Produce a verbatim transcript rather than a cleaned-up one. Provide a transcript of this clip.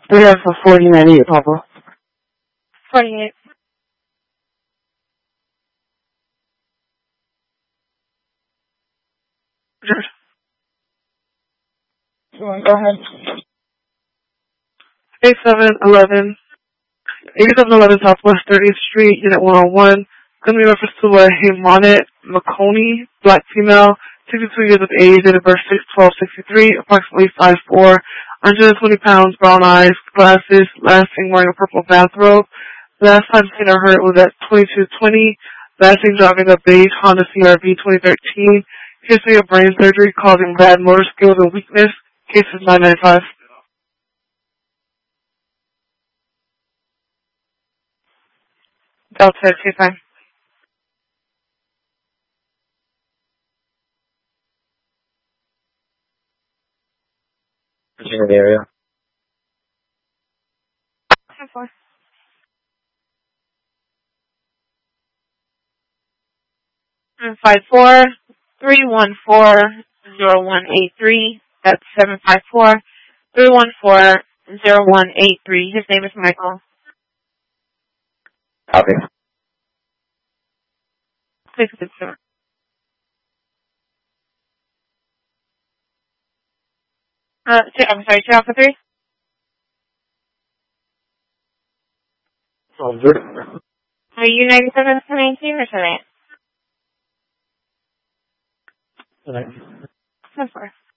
We have for forty ninety-eight, Papa. forty-eight. Go ahead. eighty-seven eleven. eighty-seven eleven Southwest thirtieth Street, Unit one oh one. Going to be reference to a Haymonet McConey, black female, sixty-two years of age, date of birth six twelve sixty-three, approximately five foot four, one hundred twenty pounds, brown eyes, glasses, last seen wearing a purple bathrobe. Last time seen or heard was at twenty-two twenty, last seen driving a beige Honda C R V twenty thirteen, history of brain surgery causing bad motor skills and weakness, case is nine ninety-five. Delta, two time. Virginia area. four. Five four three one four zero one eight three. That's seven five four three one four zero one eight three. His name is Michael. Copy. Please confirm. Uh, two, I'm sorry, two Alpha three. Sounds good. Are you ninety-seven to nineteen or seven eight? All right. Seven four.